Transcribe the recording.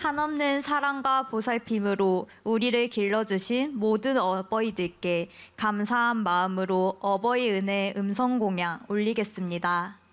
한없는 사랑과 보살핌으로 우리를 길러주신 모든 어버이들께 감사한 마음으로 어버이 은혜 음성 공양 올리겠습니다.